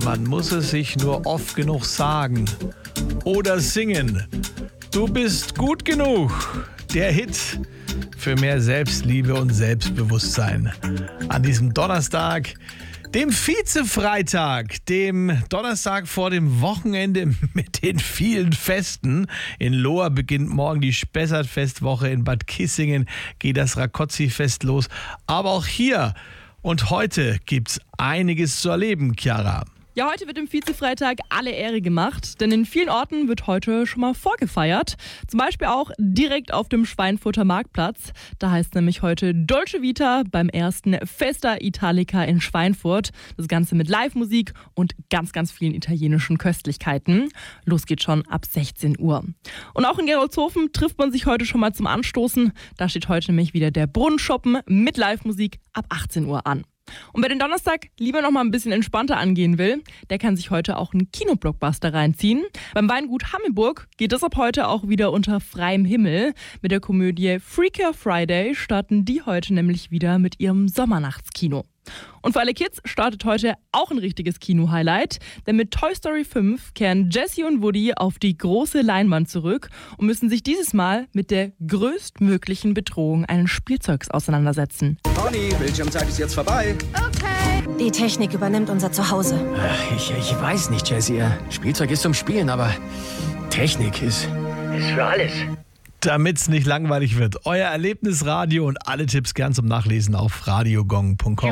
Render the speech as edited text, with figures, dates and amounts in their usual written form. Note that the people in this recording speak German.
Man muss es sich nur oft genug sagen oder singen. Du bist gut genug. Der Hit für mehr Selbstliebe und Selbstbewusstsein. An diesem Donnerstag, dem Vize-Freitag, dem Donnerstag vor dem Wochenende mit den vielen Festen. In Lohr beginnt morgen die Spessart-Festwoche, in Bad Kissingen geht das Rákóczi-Fest los. Aber auch hier und heute gibt's einiges zu erleben, Chiara. Ja, heute wird im Vize-Freitag alle Ehre gemacht, denn in vielen Orten wird heute schon mal vorgefeiert. Zum Beispiel auch direkt auf dem Schweinfurter Marktplatz. Da heißt nämlich heute Dolce Vita beim ersten Festa Italica in Schweinfurt. Das Ganze mit Live-Musik und ganz, ganz vielen italienischen Köstlichkeiten. Los geht's schon ab 16 Uhr. Und auch in Gerolzhofen trifft man sich heute schon mal zum Anstoßen. Da steht heute nämlich wieder der Brunnenschoppen mit Live-Musik ab 18 Uhr an. Und wer den Donnerstag lieber noch mal ein bisschen entspannter angehen will, der kann sich heute auch einen Kinoblockbuster reinziehen. Beim Weingut Hammelburg geht es ab heute auch wieder unter freiem Himmel. Mit der Komödie Freaker Friday starten die heute nämlich wieder mit ihrem Sommernachtskino. Und für alle Kids startet heute auch ein richtiges Kino-Highlight, denn mit Toy Story 5 kehren Jessie und Woody auf die große Leinwand zurück und müssen sich dieses Mal mit der größtmöglichen Bedrohung eines Spielzeugs auseinandersetzen. Conny, Bildschirmzeit ist jetzt vorbei. Okay. Die Technik übernimmt unser Zuhause. Ich weiß nicht, Jessie. Spielzeug ist zum Spielen, aber Technik ist für alles. Damit's nicht langweilig wird. Euer Erlebnisradio und alle Tipps gern zum Nachlesen auf radiogong.com.